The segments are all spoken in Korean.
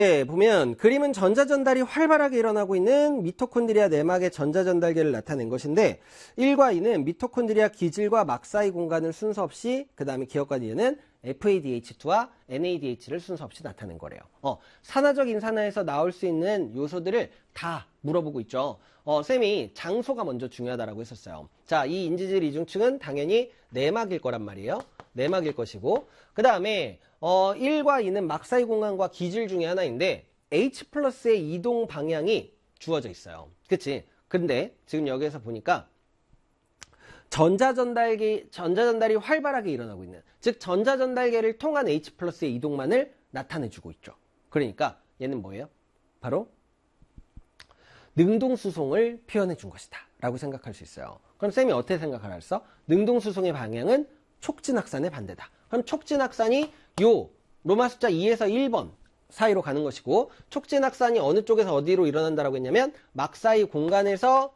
네, 보면 그림은 전자전달이 활발하게 일어나고 있는 미토콘드리아 내막의 전자전달계를 나타낸 것인데 1과 2는 미토콘드리아 기질과 막 사이 공간을 순서 없이 그 다음에 기억과 니은은 FADH2와 NADH를 순서 없이 나타낸 거래요. 산화적 인산화에서 나올 수 있는 요소들을 다 물어보고 있죠. 쌤이 장소가 먼저 중요하다라고 했었어요. 자, 이 인지질 이중층은 당연히 내막일 거란 말이에요. 내막일 것이고 그 다음에 1과 2는 막 사이 공간과 기질 중에 하나인데 H 플러스의 이동 방향이 주어져 있어요. 그치? 근데 지금 여기에서 보니까 전자전달이 활발하게 일어나고 있는, 즉 전자전달계를 통한 H 플러스의 이동만을 나타내주고 있죠. 그러니까 얘는 뭐예요? 바로 능동수송을 표현해 준 것이다 라고 생각할 수 있어요. 그럼 쌤이 어떻게 생각을 했어? 능동수송의 방향은 촉진확산의 반대다. 그럼 촉진확산이 요 로마 숫자 2에서 1번 사이로 가는 것이고, 촉진확산이 어느 쪽에서 어디로 일어난다라고 했냐면 막 사이 공간에서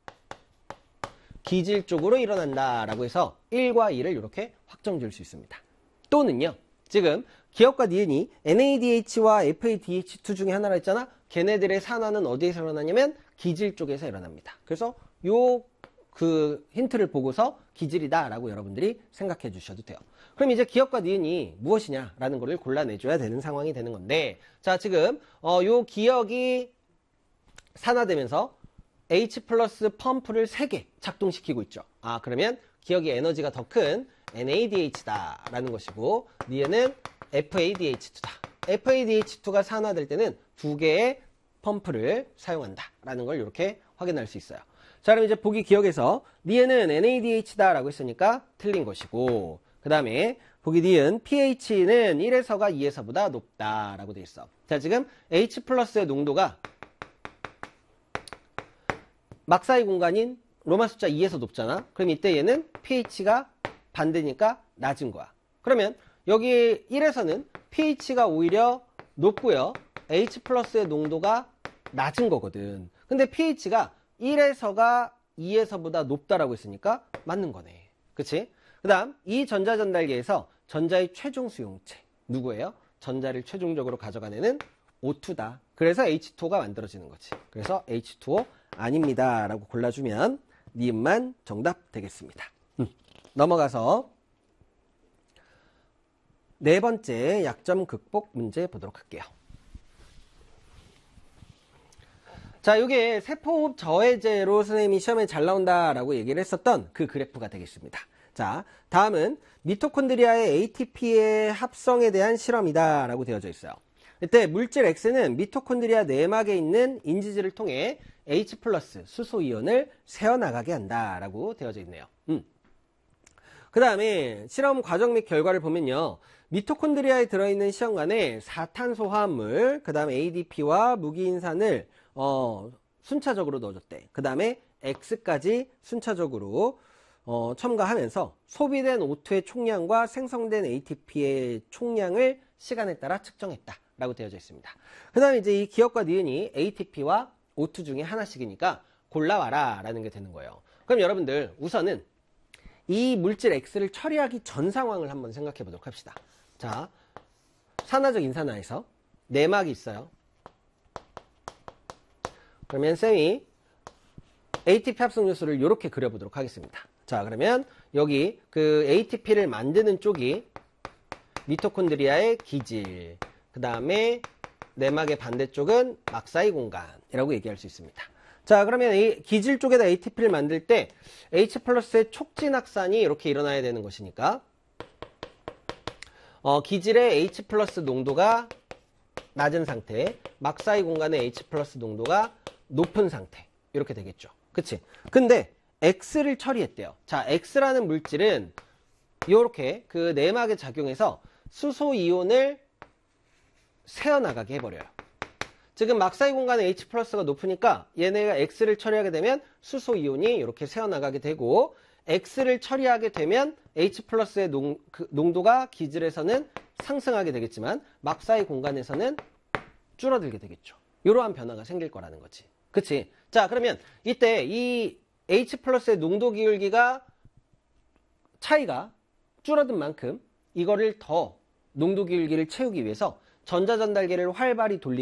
기질 쪽으로 일어난다라고 해서 1과 2를 이렇게 확정 지을 수 있습니다. 또는요, 지금 기억과 니은이 NADH와 FADH2 중에 하나라 했잖아. 걔네들의 산화는 어디에서 일어나냐면 기질 쪽에서 일어납니다. 그래서 요 힌트를 보고서 기질이다 라고 여러분들이 생각해 주셔도 돼요. 그럼 이제 기억과 니은이 무엇이냐 라는 거를 골라내줘야 되는 상황이 되는 건데, 자, 지금 요 기억이 산화되면서 H 플러스 펌프를 3개 작동시키고 있죠. 그러면 기억이 에너지가 더 큰 NADH다 라는 것이고, 니은은 FADH2다. FADH2가 산화될 때는 2개의 펌프를 사용한다 라는 걸 이렇게 확인할 수 있어요. 자, 그럼 이제 보기 기억에서 니은은 NADH다 라고 했으니까 틀린 것이고, 그 다음에 보기 니은 pH는 1에서가 2에서보다 높다 라고 되어 있어. 자, 지금 H 플러스의 농도가 막 사이 공간인 로마 숫자 2에서 높잖아. 그럼 이때 얘는 pH가 반대니까 낮은 거야. 그러면 여기 1에서는 pH가 오히려 높고요, H 플러스의 농도가 낮은 거거든. 근데 pH가 1에서가 2에서보다 높다라고 했으니까 맞는 거네. 그치? 그 다음 이 전자전달계에서 전자의 최종 수용체 누구예요? 전자를 최종적으로 가져간 애는 O2다. 그래서 H2O가 만들어지는 거지. 그래서 H2O 아닙니다 라고 골라주면 니은만 정답 되겠습니다. 넘어가서 네 번째 약점 극복 문제 보도록 할게요. 자, 이게 세포호흡 저해제로 선생님이 시험에 잘 나온다라고 얘기를 했었던 그 그래프가 되겠습니다. 자, 다음은 미토콘드리아의 ATP의 합성에 대한 실험이다 라고 되어져 있어요. 이때 물질 X는 미토콘드리아 내막에 있는 인지질을 통해 H 플러스 수소이온을 새어나가게 한다 라고 되어져 있네요. 그 다음에 실험 과정 및 결과를 보면요, 미토콘드리아에 들어있는 시험관에 4탄소 화합물, 그 다음에 ADP와 무기인산을 순차적으로 넣어줬대. 그 다음에 X까지 순차적으로 첨가하면서 소비된 O2의 총량과 생성된 ATP의 총량을 시간에 따라 측정했다 라고 되어져 있습니다. 그 다음에 이제 이 기억과 니은이 ATP와 O2 중에 하나씩이니까 골라와라 라는 게 되는 거예요. 그럼 여러분들 우선은 이 물질 X를 처리하기 전 상황을 한번 생각해 보도록 합시다. 자, 산화적 인산화에서 내막이 있어요. 그러면 쌤이 ATP 합성 요소를 이렇게 그려보도록 하겠습니다. 자, 그러면 여기 그 ATP를 만드는 쪽이 미토콘드리아의 기질, 그 다음에 내막의 반대쪽은 막 사이 공간이라고 얘기할 수 있습니다. 자, 그러면 이 기질 쪽에다 ATP를 만들 때 H 플러스의 촉진 확산이 이렇게 일어나야 되는 것이니까 기질의 H 플러스 농도가 낮은 상태, 막 사이 공간의 H 플러스 농도가 높은 상태, 이렇게 되겠죠. 그치? 근데 X를 처리했대요. 자, X라는 물질은 이렇게 그 내막에 작용해서 수소 이온을 새어나가게 해버려요. 지금 막 사이 공간에 H 플러스가 높으니까 얘네가 X를 처리하게 되면 수소 이온이 이렇게 새어나가게 되고, X를 처리하게 되면 H 플러스의 농도가 기질에서는 상승하게 되겠지만 막 사이 공간에서는 줄어들게 되겠죠. 이러한 변화가 생길 거라는 거지. 그치? 자, 그러면 이때 이 H 플러스의 농도 기울기가 차이가 줄어든 만큼 이거를 더 농도 기울기를 채우기 위해서 전자전달계를 활발히 돌리고